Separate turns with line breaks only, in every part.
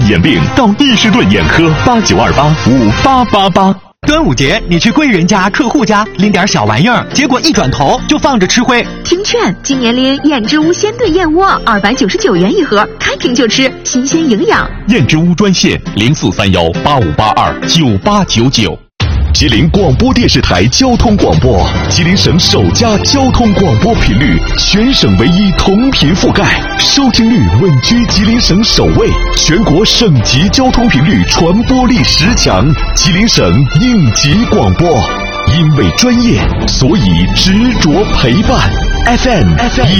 眼病到易士顿眼科，89285888。
端午节你去贵人家、客户家拎点小玩意儿，结果一转头就放着吃灰。
听劝，今年拎燕之屋鲜炖燕窝，299元一盒，开瓶就吃，新鲜营养。
燕之屋专线043185829899。吉林广播电视台交通广播，吉林省首家交通广播频率，全省唯一同频覆盖，收听率稳居吉林省首位，全国省级交通频率传播力10强，吉林省应急广播。因为专业，所以执着陪伴。FM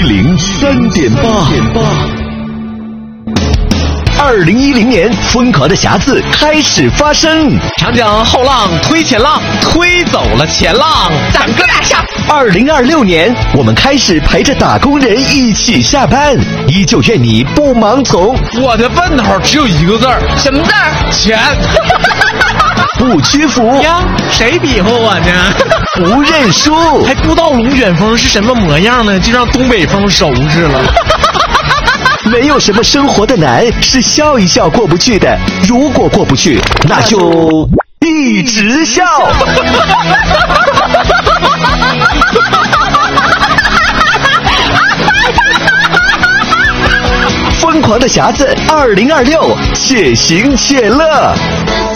103.8。2010年，疯狂的匣子开始发生。
长江后浪推前浪，推走了前浪，
长个大上。
2026年，我们开始陪着打工人一起下班，依旧愿你不盲从。
我的奔头只有一个字儿，
什么字儿？
钱。
不屈服
呀，谁比划我呢？
不认输，
还不知道龙卷风是什么模样呢，就让东北风收拾了。
没有什么生活的难是笑一笑过不去的，如果过不去，那就一直笑。疯狂的匣子2026，且行且乐。